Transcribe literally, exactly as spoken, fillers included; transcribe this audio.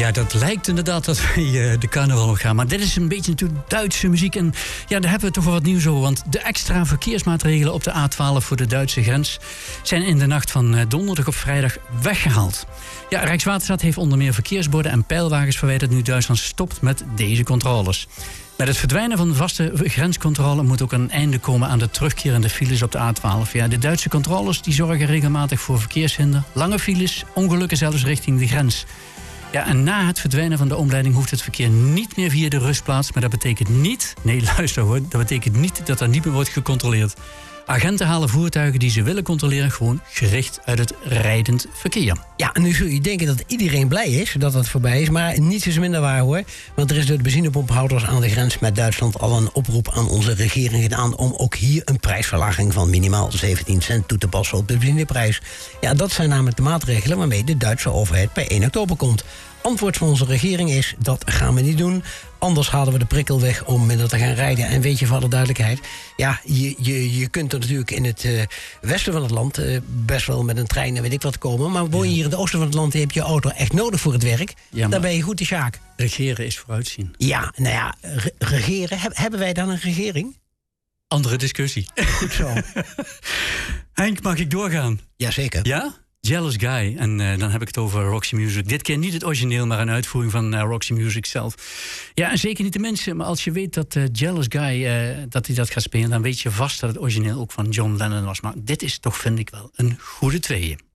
Ja, dat lijkt inderdaad dat wij uh, de carnaval nog gaan. Maar dit is een beetje natuurlijk Duitse muziek. En ja, daar hebben we toch wel wat nieuws over. Want de extra verkeersmaatregelen op de A twaalf voor de Duitse grens zijn in de nacht van uh, donderdag op vrijdag weggehaald. Ja, Rijkswaterstaat heeft onder meer verkeersborden en pijlwagens verwijderd nu Duitsland stopt met deze controles. Met het verdwijnen van de vaste grenscontrole moet ook een einde komen aan de terugkerende files op de A twaalf. Ja, de Duitse controles die zorgen regelmatig voor verkeershinder, lange files, ongelukken zelfs richting de grens. Ja, en na het verdwijnen van de omleiding hoeft het verkeer niet meer via de rustplaats. Maar dat betekent niet, nee luister hoor, dat betekent niet dat er niet meer wordt gecontroleerd. Agenten halen voertuigen die ze willen controleren gewoon gericht uit het rijdend verkeer. Ja, en nu zul je denken dat iedereen blij is dat het voorbij is. Maar niets is minder waar hoor. Want er is door de benzinepomphouders aan de grens met Duitsland al een oproep aan onze regering gedaan om ook hier een prijsverlaging van minimaal zeventien cent toe te passen op de benzineprijs. Ja, dat zijn namelijk de maatregelen waarmee de Duitse overheid per één oktober komt. Antwoord van onze regering is, dat gaan we niet doen. Anders halen we de prikkel weg om minder te gaan rijden. En weet je, voor alle duidelijkheid, ja, je, je, je kunt er natuurlijk in het uh, westen van het land uh, best wel met een trein en weet ik wat komen. Maar woon je hier in het oosten van het land en heb je je auto echt nodig voor het werk, ja, dan ben je goed de sjaak. Regeren is vooruitzien. Ja, nou ja, re- regeren. Heb, hebben wij dan een regering? Andere discussie. Goed zo. Henk, mag ik doorgaan? Jazeker. Ja? Jealous Guy. En uh, dan heb ik het over Roxy Music. Dit keer niet het origineel, maar een uitvoering van uh, Roxy Music zelf. Ja, en zeker niet de mensen. Maar als je weet dat uh, Jealous Guy, uh, dat hij dat gaat spelen, dan weet je vast dat het origineel ook van John Lennon was. Maar dit is toch, vind ik wel, een goede tweeën.